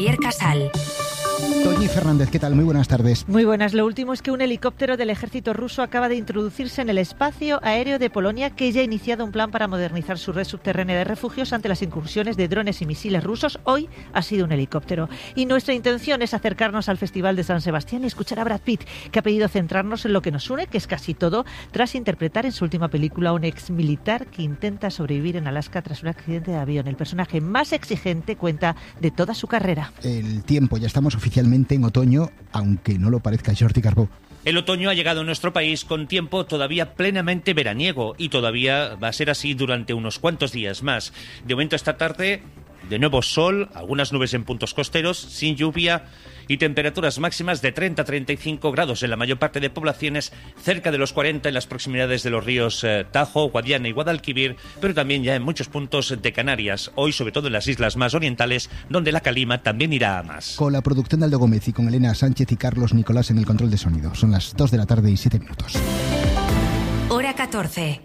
Javier Casal. Toñi Fernández, ¿qué tal? Muy buenas tardes. Muy buenas. Lo último es que un helicóptero del ejército ruso acaba de introducirse en el espacio aéreo de Polonia, que ya ha iniciado un plan para modernizar su red subterránea de refugios ante las incursiones de drones y misiles rusos. Hoy ha sido un helicóptero. Y nuestra intención es acercarnos al Festival de San Sebastián y escuchar a Brad Pitt, que ha pedido centrarnos en lo que nos une, que es casi todo, tras interpretar en su última película a un exmilitar que intenta sobrevivir en Alaska tras un accidente de avión. El personaje más exigente cuenta de toda su carrera. El tiempo, ya estamos oficialmente en otoño, aunque no lo parezca. Jordi Carbó. El otoño ha llegado a nuestro país con tiempo todavía plenamente veraniego y todavía va a ser así durante unos cuantos días más. De momento esta tarde, de nuevo sol, algunas nubes en puntos costeros, sin lluvia y temperaturas máximas de 30 a 35 grados en la mayor parte de poblaciones, cerca de los 40 en las proximidades de los ríos Tajo, Guadiana y Guadalquivir, pero también ya en muchos puntos de Canarias, hoy sobre todo en las islas más orientales, donde la calima también irá a más. Con la producción de Aldo Gómez y con Elena Sánchez y Carlos Nicolás en el control de sonido. Son las 2 de la tarde y 7 minutos. Hora 14.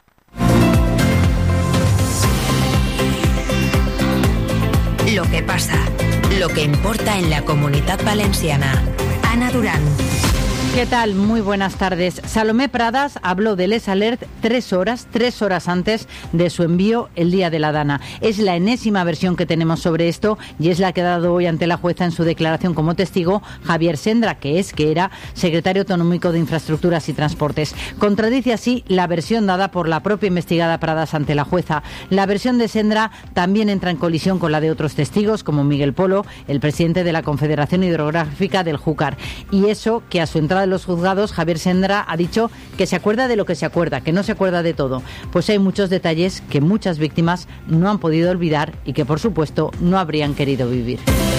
Lo que pasa, lo que importa en la Comunitat Valenciana. Ana Durán. ¿Qué tal? Muy buenas tardes. Salomé Pradas habló del S-Alert 3 horas antes de su envío el día de la Dana. Es la enésima versión que tenemos sobre esto y es la que ha dado hoy ante la jueza en su declaración como testigo Javier Sendra, que era secretario autonómico de Infraestructuras y Transportes. Contradice así la versión dada por la propia investigada Pradas ante la jueza. La versión de Sendra también entra en colisión con la de otros testigos, como Miguel Polo, el presidente de la Confederación Hidrográfica del Júcar. Y eso que a su entrada de los juzgados, Javier Sendra ha dicho que se acuerda de lo que se acuerda, que no se acuerda de todo. Pues hay muchos detalles que muchas víctimas no han podido olvidar y que, por supuesto, no habrían querido vivir.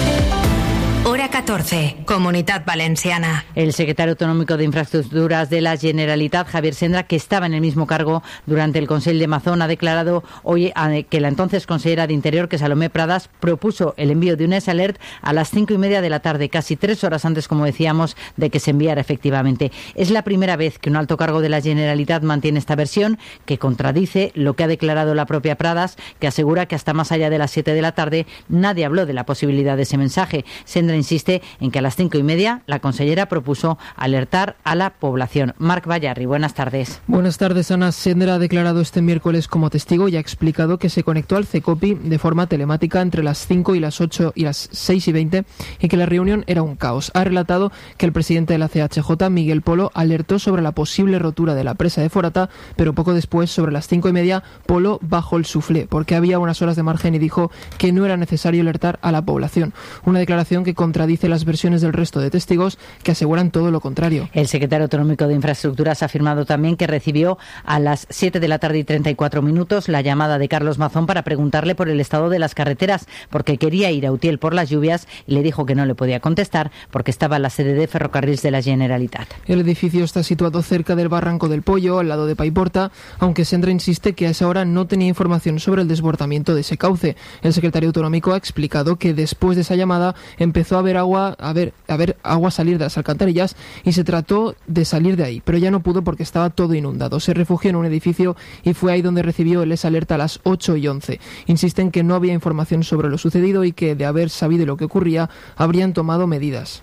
Hora 14, Comunitat Valenciana. El secretario autonómico de Infraestructuras de la Generalitat, Javier Sendra, que estaba en el mismo cargo durante el Consell de Mazón, ha declarado hoy que la entonces consellera de Interior, que Salomé Pradas, propuso el envío de un S-Alert a las 5:30 de la tarde, casi 3 horas antes, como decíamos, de que se enviara efectivamente. Es la primera vez que un alto cargo de la Generalitat mantiene esta versión, que contradice lo que ha declarado la propia Pradas, que asegura que hasta más allá de las 7 de la tarde nadie habló de la posibilidad de ese mensaje. Sendra insiste en que a las 5:30 la consellera propuso alertar a la población. Marc Bayarri, buenas tardes. Buenas tardes, Ana. Sendra ha declarado este miércoles como testigo y ha explicado que se conectó al CECOPI de forma telemática entre las 5 y las 8 y las 6:20 y que la reunión era un caos. Ha relatado que el presidente de la CHJ, Miguel Polo, alertó sobre la posible rotura de la presa de Forata, pero poco después, sobre las 5:30, Polo bajó el suflé porque había unas horas de margen y dijo que no era necesario alertar a la población. Una declaración que contradice las versiones del resto de testigos que aseguran todo lo contrario. El secretario autonómico de Infraestructuras ha afirmado también que recibió a las 7 de la tarde y 34 minutos la llamada de Carlos Mazón para preguntarle por el estado de las carreteras, porque quería ir a Utiel por las lluvias y le dijo que no le podía contestar porque estaba en la sede de Ferrocarrils de la Generalitat. El edificio está situado cerca del Barranco del Pollo, al lado de Paiporta, aunque Sendra insiste que a esa hora no tenía información sobre el desbordamiento de ese cauce. El secretario autonómico ha explicado que después de esa llamada empezó a ver agua salir de las alcantarillas y se trató de salir de ahí, pero ya no pudo porque estaba todo inundado. Se refugió en un edificio y fue ahí donde recibió el S-Alerta a las 8:11. Insisten que no había información sobre lo sucedido y que, de haber sabido lo que ocurría, habrían tomado medidas.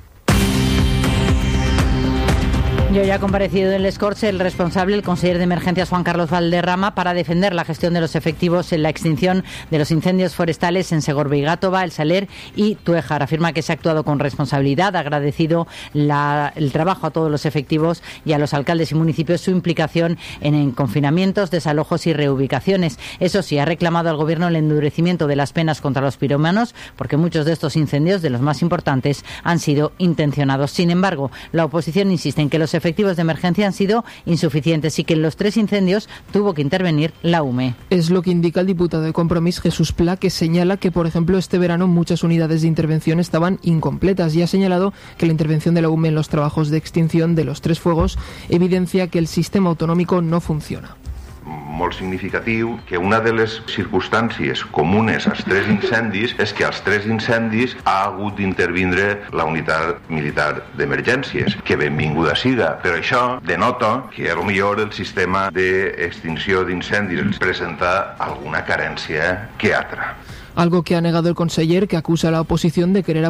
Y hoy ha comparecido en Les Corts el responsable, el conseller de Emergencias, Juan Carlos Valderrama, para defender la gestión de los efectivos en la extinción de los incendios forestales en Segorbe y Gátova, El Saler y Tuéjar. Afirma que se ha actuado con responsabilidad, ha agradecido el trabajo a todos los efectivos y a los alcaldes y municipios su implicación en confinamientos, desalojos y reubicaciones. Eso sí, ha reclamado al Gobierno el endurecimiento de las penas contra los pirómanos, porque muchos de estos incendios, de los más importantes, han sido intencionados. Sin embargo, la oposición insiste en que los efectivos de emergencia han sido insuficientes y que en los 3 incendios tuvo que intervenir la UME. Es lo que indica el diputado de Compromís, Jesús Pla, que señala que, por ejemplo, este verano muchas unidades de intervención estaban incompletas y ha señalado que la intervención de la UME en los trabajos de extinción de los 3 fuegos evidencia que el sistema autonómico no funciona. Molt significatiu que una de les circumstàncies comunes als 3 incendis és que als 3 incendis ha hagut d'intervindre la unitat militar d'emergències, que benvinguda siga, però això denota que potser el sistema d'extinció d'incendis presenta alguna carència que altra. algo que ha negado el conseller, que acusa a la oposición de querer